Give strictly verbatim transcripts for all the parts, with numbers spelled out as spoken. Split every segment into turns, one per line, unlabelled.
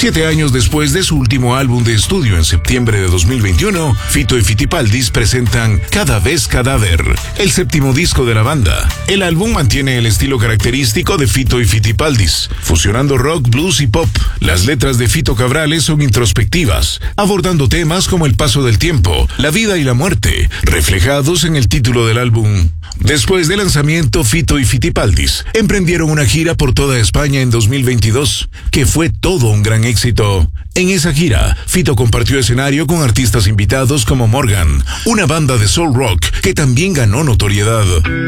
Siete años después de su último álbum de estudio en septiembre de dos mil veintiuno, Fito y Fitipaldis presentan Cada Vez Cadáver, el séptimo disco de la banda. El álbum mantiene el estilo característico de Fito y Fitipaldis, fusionando rock, blues y pop. Las letras de Fito Cabrales son introspectivas, abordando temas como el paso del tiempo, la vida y la muerte, reflejados en el título del álbum. Después del lanzamiento, Fito y Fitipaldis emprendieron una gira por toda España en dos mil veintidós, que fue todo un gran éxito. En esa gira, Fito compartió escenario con artistas invitados como Morgan, una banda de soul rock que también ganó notoriedad.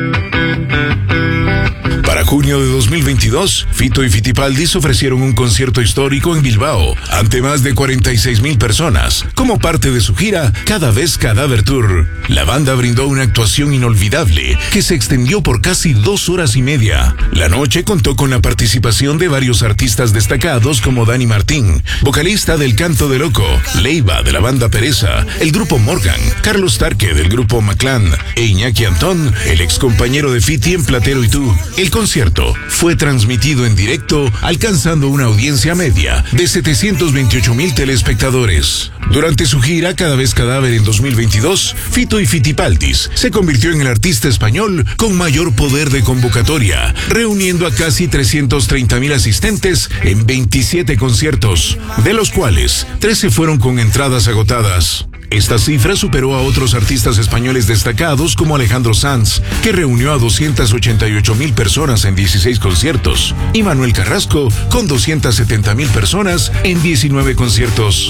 Para junio de dos mil veintidós, Fito y Fitipaldis ofrecieron un concierto histórico en Bilbao ante más de cuarenta y seis mil personas, como parte de su gira Cada Vez Cadáver Tour. La banda brindó una actuación inolvidable que se extendió por casi dos horas y media. La noche contó con la participación de varios artistas destacados como Dani Martín, vocalista del Canto de Loco, Leiva de la banda Pereza, el grupo Morgan, Carlos Tarque del grupo Maclán e Iñaki Antón, el ex compañero de Fiti en Platero y Tú. El concierto fue transmitido en directo, alcanzando una audiencia media de setecientos veintiocho mil telespectadores. Durante su gira Cada Vez Cadáver en dos mil veintidós, Fito y Fitipaldis se convirtió en el artista español con mayor poder de convocatoria, reuniendo a casi trescientos treinta mil asistentes en veintisiete conciertos, de los cuales trece fueron con entradas agotadas. Esta cifra superó a otros artistas españoles destacados como Alejandro Sanz, que reunió a doscientas ochenta y ocho mil personas en dieciséis conciertos, y Manuel Carrasco con doscientas setenta mil personas en diecinueve conciertos.